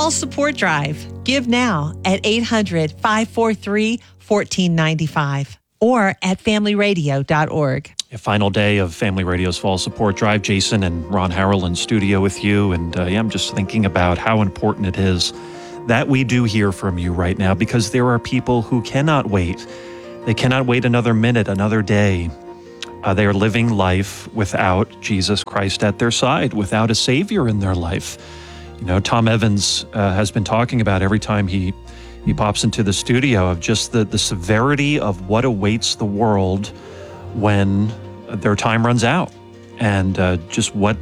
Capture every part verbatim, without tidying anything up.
Fall Support Drive. Give now at eight hundred, five four three, one four nine five or at family radio dot org. A final day of Family Radio's Fall Support Drive. Jason and Ron Harrell in studio with you. And uh, yeah, I'm just thinking about how important it is that we do hear from you right now, because there are people who cannot wait. They cannot wait another minute, another day. Uh, they are living life without Jesus Christ at their side, without a Savior in their life. You know, Tom Evans uh, has been talking about every time he he pops into the studio of just the, the severity of what awaits the world when their time runs out, and uh, just what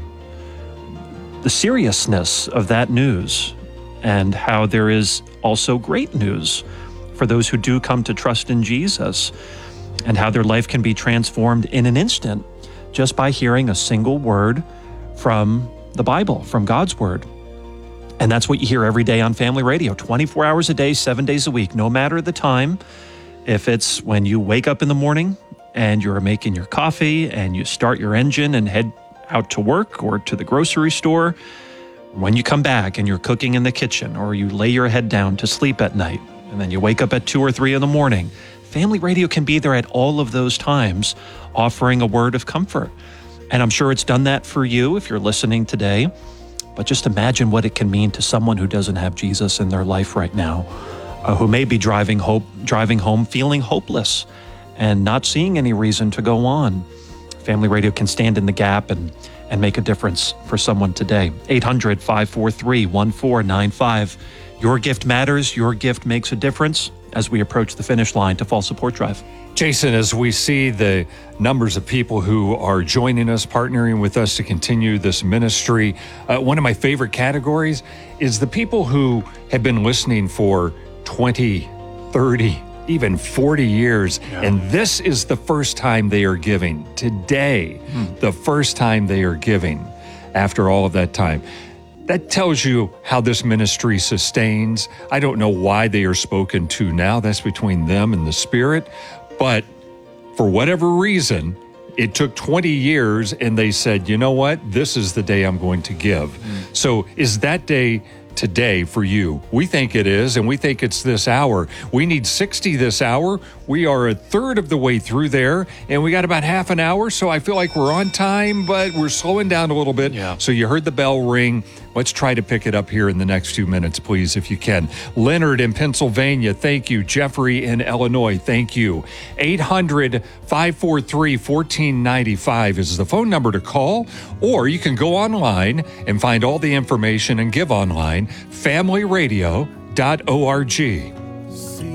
the seriousness of that news, and how there is also great news for those who do come to trust in Jesus, and how their life can be transformed in an instant just by hearing a single word from the Bible, from God's Word. And that's what you hear every day on Family Radio, twenty-four hours a day, seven days a week, no matter the time. If it's when you wake up in the morning and you're making your coffee and you start your engine and head out to work or to the grocery store, when you come back and you're cooking in the kitchen, or you lay your head down to sleep at night and then you wake up at two or three in the morning, Family Radio can be there at all of those times, offering a word of comfort. And I'm sure it's done that for you if you're listening today. But just imagine what it can mean to someone who doesn't have Jesus in their life right now, uh, who may be driving hope, driving home feeling hopeless and not seeing any reason to go on. Family Radio can stand in the gap and, and make a difference for someone today. eight hundred, five four three, one four nine five. Your gift matters. Your gift makes a difference as we approach the finish line to Fall Support Drive. Jason, as we see the numbers of people who are joining us, partnering with us to continue this ministry, uh, one of my favorite categories is the people who have been listening for twenty, thirty, even forty years. Yeah. And this is the first time they are giving. Today, hmm. the first time they are giving after all of that time. That tells you how this ministry sustains. I don't know why they are spoken to now. That's between them and the Spirit. But for whatever reason, it took twenty years and they said, you know what? This is the day I'm going to give. Mm. So is that day today for you? We think it is, and we think it's this hour. We need sixty this hour. We are a third of the way through there, and we got about half an hour, so I feel like we're on time, but we're slowing down a little bit. Yeah. So you heard the bell ring. Let's try to pick it up here in the next few minutes, please, if you can. Leonard in Pennsylvania, thank you. Jeffrey in Illinois, thank you. eight hundred, five four three, one four nine five is the phone number to call, or you can go online and find all the information and give online, family radio dot org.